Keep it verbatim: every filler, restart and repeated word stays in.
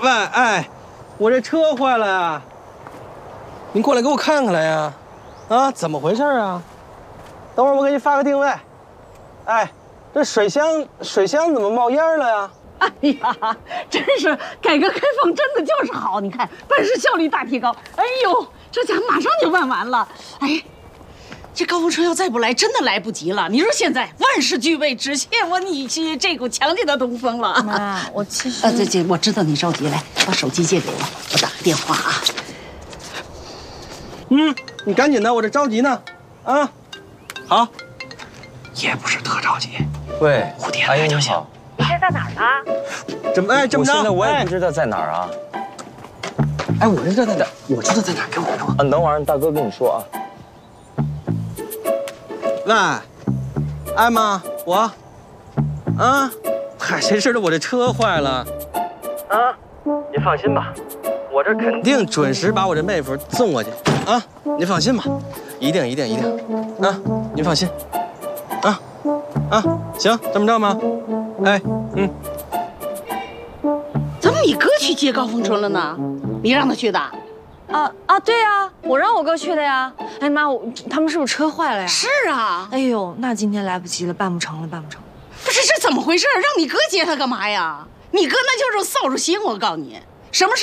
喂，哎，我这车坏了呀，您过来给我看看来呀！啊，怎么回事啊？等会儿我给你发个定位。哎，这水箱水箱怎么冒烟了呀？ 哎呀，真是改革开放真的就是好，你看办事效率大提高。哎呦，这家马上就办完了。哎，这高峰车要再不来，真的来不及了。你说现在万事俱备，只欠我你这股强劲的东风了。 妈，我其实…… 啊，这这，我知道你着急，来，把手机借给我，我打个电话啊。 嗯，你赶紧的，我这着急呢。啊，好。 也不是特着急。 喂， 蝴蝶阿姨来就行。 你这在哪儿呢？ 怎么哎这么着？ 我现在我也不知道在哪儿啊。 哎，我知道在哪，我知道在哪儿，给我给我。 嗯，等会儿让大哥跟你说啊。 喂，艾玛，我，啊，嗨，谁知道我这车坏了？啊，你放心吧，我这肯定准时把我这妹夫送过去啊！你放心吧，一定一定一定，啊，你放心，啊啊，行，这么着吗？哎，嗯， 怎么你哥去接高峰车了呢？你让他去的？ 啊啊，对呀，我让我哥去的呀。哎妈，我他们是不是车坏了呀？ 是啊。 哎呦，那今天来不及了，办不成了，办不成了。 不是，这怎么回事？让你哥接他干嘛呀？你哥那就是扫帚星，我告诉你，什么事